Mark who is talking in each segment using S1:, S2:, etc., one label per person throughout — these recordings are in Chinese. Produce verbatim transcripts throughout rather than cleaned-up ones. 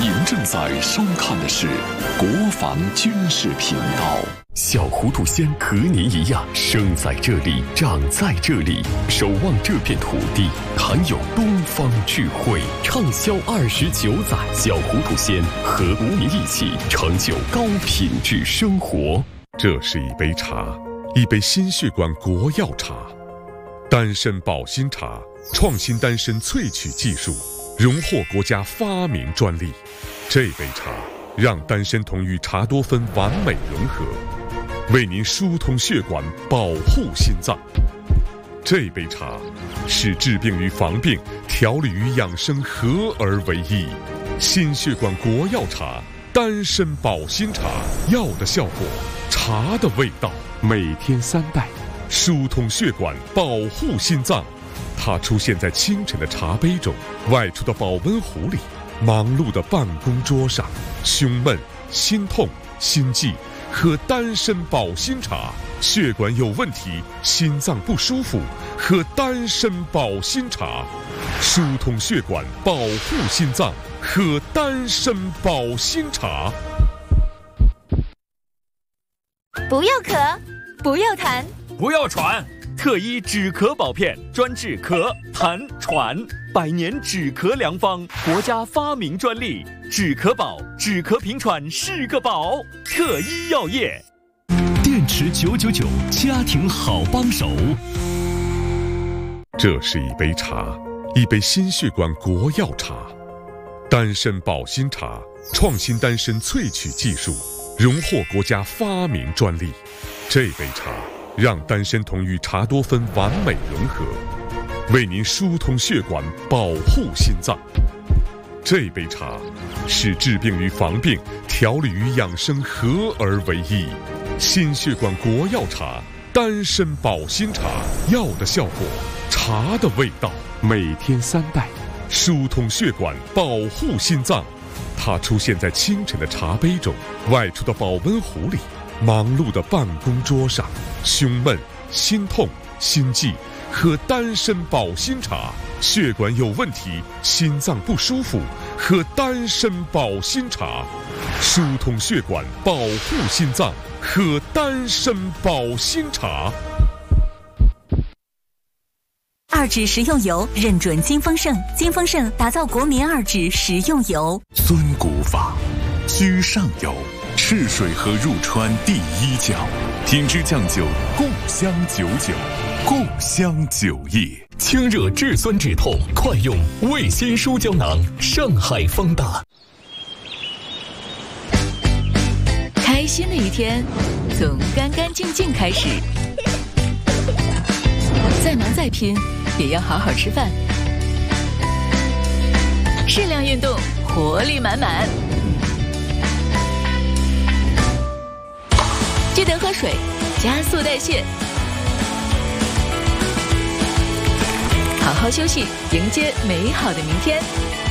S1: 您正在收看的是国防军事频道。
S2: 小糊涂仙和您一样，生在这里，长在这里，守望这片土地，含有东方智慧，畅销二十九载。小糊涂仙和您一起成就高品质生活。
S3: 这是一杯茶，一杯心血管国药茶，丹参保心茶，创新丹参萃取技术，荣获国家发明专利。这杯茶让丹参酮与茶多酚完美融合，为您疏通血管，保护心脏。这杯茶使治病与防病、调理与养生合而为一。心血管国药茶，丹参保心茶，药的效果，茶的味道。每天三袋，疏通血管，保护心脏。它出现在清晨的茶杯中，外出的保温壶里，忙碌的办公桌上。胸闷、心痛、心悸，喝丹参保心茶；血管有问题、心脏不舒服，喝丹参保心茶。疏通血管，保护心脏，喝丹参保心茶。
S4: 不要咳，不要痰，
S5: 不要喘。特医止咳保片，专治咳、痰、喘，百年止咳良方，国家发明专利。止咳宝，止咳平喘是个宝。特医药业，
S2: 电池九九九，家庭好帮手。
S3: 这是一杯茶，一杯心血管国药茶，丹参保心茶，创新丹参萃取技术，荣获国家发明专利。这杯茶让丹参酮与茶多酚完美融合，为您疏通血管，保护心脏。这杯茶使治病与防病、调理与养生合而为一。心血管国药茶，丹参保心茶，药的效果，茶的味道。每天三袋，疏通血管，保护心脏。它出现在清晨的茶杯中，外出的保温壶里，忙碌的办公桌上。胸闷、心痛、心悸，喝丹参保心茶；血管有问题、心脏不舒服，喝丹参保心茶。疏通血管，保护心脏，喝丹参保心茶。
S6: 二指食用油认准金丰盛，金丰盛打造国民二指食用油。
S1: 尊古法，居上游，赤水河入川第一角，品质酱酒，故乡九九，故乡酒业。
S2: 清热治酸止痛，快用味鲜舒胶囊，上海丰大。
S6: 开心的一天，从干干净净开始。再忙再拼，也要好好吃饭。适量运动，活力满满。记得喝水，加速代谢。好好休息，迎接美好的明天。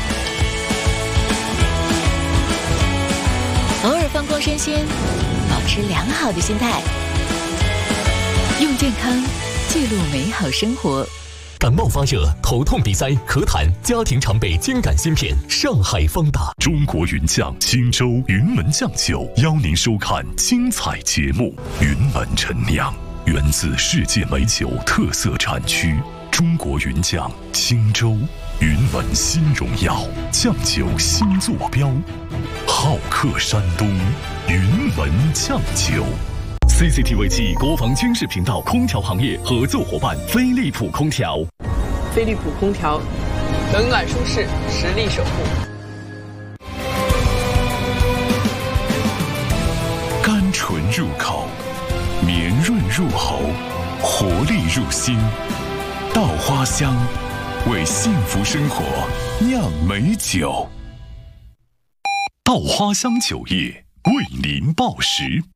S6: 偶尔放空身心，保持良好的心态，用健康记录美好生活。
S2: 感冒发热、头痛鼻塞、咳痰，家庭常备金感芯片，上海丰大。
S1: 中国云酱青州云门酱酒邀您收看精彩节目。云门陈酿源自世界美酒特色产区，中国云酱青州云门新荣耀酱酒新坐标，好客山东云门酱酒。
S2: C C T V 暨国防军事频道空调行业合作伙伴飞利浦空调。
S7: 飞利浦空调，冷暖舒适，实力守护。
S1: 甘醇入口，绵润入喉，活力入心。稻花香，为幸福生活酿美酒。稻花香酒业为您报时。